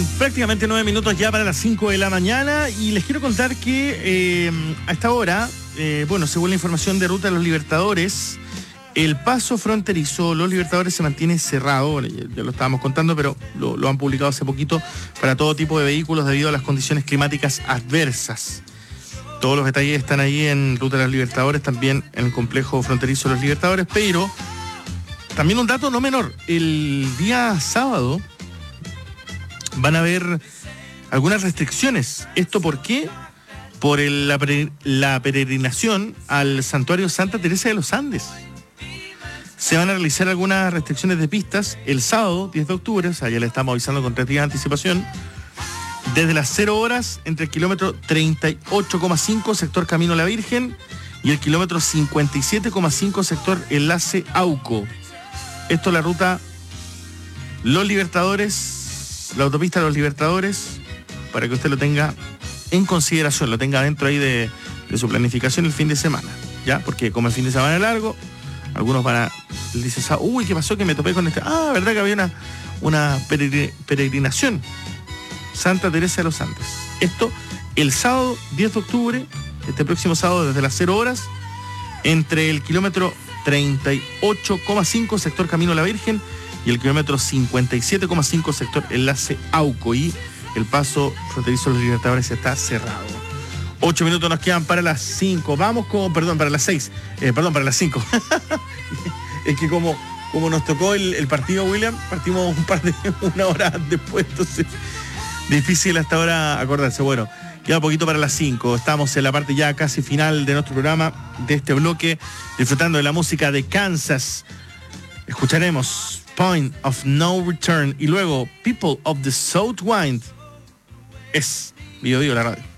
prácticamente 9 minutos ya para las 5 de la mañana y les quiero contar que a esta hora, según la información de Ruta de los Libertadores, el paso fronterizo Los Libertadores se mantiene cerrado. Bueno, ya lo estábamos contando, pero lo han publicado hace poquito para todo tipo de vehículos debido a las condiciones climáticas adversas. Todos los detalles están ahí en Ruta de los Libertadores, también en el complejo fronterizo Los Libertadores, pero también un dato no menor. El día sábado van a haber algunas restricciones. ¿Esto por qué? Por la peregrinación al santuario Santa Teresa de los Andes. Se van a realizar algunas restricciones de pistas el sábado 10 de octubre, o sea, ya le estamos avisando con 3 días de anticipación, desde las 0 horas entre el kilómetro 38,5 sector Camino a la Virgen y el kilómetro 57,5 sector Enlace Auco. Esto es la ruta Los Libertadores, la autopista Los Libertadores, para que usted lo tenga en consideración, lo tenga dentro ahí de su planificación el fin de semana, ¿ya? Porque como el fin de semana es largo, algunos van a... Dicen, uy, ¿qué pasó? Que me topé con este... Ah, ¿verdad que había una peregrinación? Santa Teresa de los Andes. Esto el sábado 10 de octubre, este próximo sábado desde las 0 horas, entre el kilómetro 38,5 sector Camino a la Virgen y el kilómetro 57,5 sector Enlace Auco. Y el paso fronterizo de Los Libertadores está cerrado. 8 minutos nos quedan para las 5. Vamos con... para las 6. Para las 5. Es que como nos tocó el partido, William, partimos una hora después, entonces difícil hasta ahora acordarse. Bueno, queda poquito para las 5. Estamos en la parte ya casi final de nuestro programa, de este bloque, disfrutando de la música de Kansas. Escucharemos Point of No Return y luego People of the South Wind. Es Bio la radio.